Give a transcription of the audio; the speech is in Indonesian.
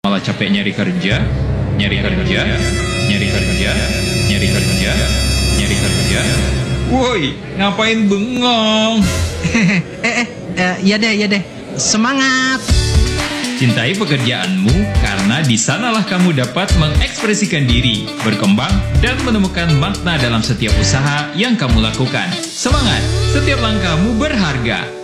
Malah capek nyari kerja, nyari kerja, nyari kerja, nyari kerja, nyari kerja. Woi, ngapain bengong? Ya deh. Semangat. Cintai pekerjaanmu karena di sanalah kamu dapat mengekspresikan diri, berkembang, dan menemukan makna dalam setiap usaha yang kamu lakukan. Semangat, setiap langkahmu berharga.